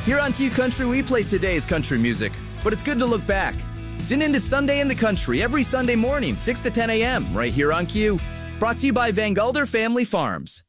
Here on Q Country, we play today's country music, but it's good to look back. Tune in to Sunday in the Country every Sunday morning, 6 to 10 a.m., right here on Q. Brought to you by Van Gulder Family Farms.